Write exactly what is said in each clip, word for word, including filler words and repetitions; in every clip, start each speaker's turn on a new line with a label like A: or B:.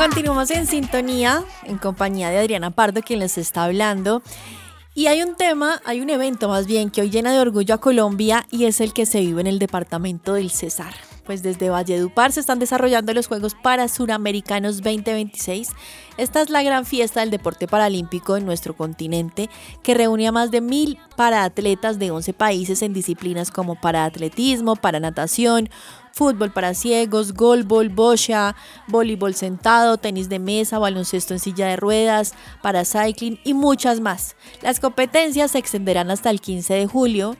A: Continuamos en sintonía, en compañía de Adriana Pardo, quien les está hablando. Y hay un tema, hay un evento más bien, que hoy llena de orgullo a Colombia y es el que se vive en el departamento del Cesar. Pues desde Valledupar se están desarrollando los Juegos Parasuramericanos veinte veintiséis. Esta es la gran fiesta del deporte paralímpico en nuestro continente, que reúne a más de mil paraatletas de once países en disciplinas como paraatletismo, paranatación, fútbol para ciegos, golbol, bocha, voleibol sentado, tenis de mesa, baloncesto en silla de ruedas, paracycling y muchas más. Las competencias se extenderán hasta el quince de julio.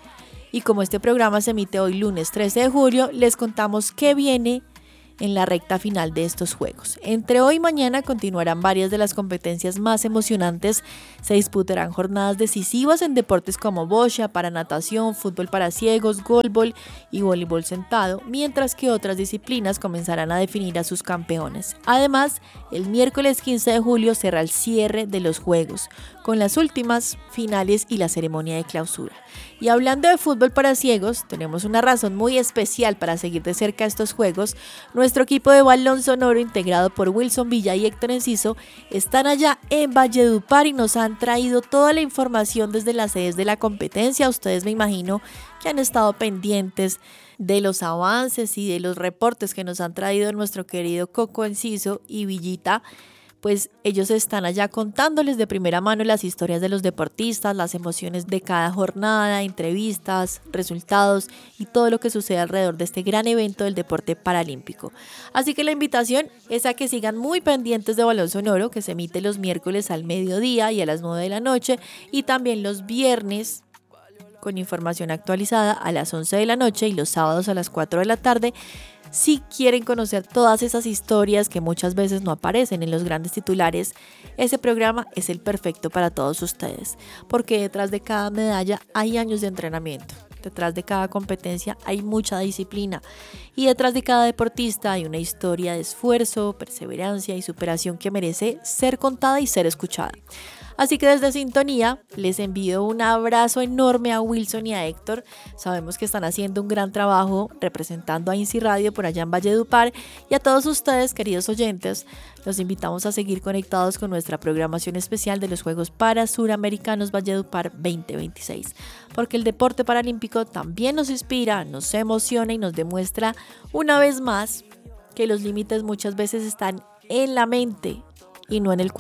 A: Y como este programa se emite hoy lunes trece de julio, les contamos qué viene en la recta final de estos juegos. Entre hoy y mañana continuarán varias de las competencias más emocionantes. Se disputarán jornadas decisivas en deportes como bocha, para natación, fútbol para ciegos, golbol y voleibol sentado, mientras que otras disciplinas comenzarán a definir a sus campeones. Además, el miércoles quince de julio será el cierre de los juegos, con las últimas finales y la ceremonia de clausura. Y hablando de fútbol para ciegos, tenemos una razón muy especial para seguir de cerca estos juegos. Nuestro equipo de balón sonoro, integrado por Wilson Villa y Héctor Enciso, están allá en Valledupar y nos han traído toda la información desde las sedes de la competencia. Ustedes, me imagino, que han estado pendientes de los avances y de los reportes que nos han traído nuestro querido Coco Enciso y Villita. Pues ellos están allá contándoles de primera mano las historias de los deportistas, las emociones de cada jornada, entrevistas, resultados y todo lo que sucede alrededor de este gran evento del deporte paralímpico. Así que la invitación es a que sigan muy pendientes de Balón Sonoro, que se emite los miércoles al mediodía y a las nueve de la noche, y también los viernes con información actualizada a las once de la noche y los sábados a las cuatro de la tarde. Si quieren conocer todas esas historias que muchas veces no aparecen en los grandes titulares, ese programa es el perfecto para todos ustedes, porque detrás de cada medalla hay años de entrenamiento, detrás de cada competencia hay mucha disciplina y detrás de cada deportista hay una historia de esfuerzo, perseverancia y superación que merece ser contada y ser escuchada. Así que desde Sintonía les envío un abrazo enorme a Wilson y a Héctor. Sabemos que están haciendo un gran trabajo representando a INSI Radio por allá en Valledupar, y a todos ustedes, queridos oyentes, los invitamos a seguir conectados con nuestra programación especial de los Juegos Parasuramericanos Valledupar veinte veintiséis, porque el deporte paralímpico también nos inspira, nos emociona y nos demuestra una vez más que los límites muchas veces están en la mente y no en el cuerpo.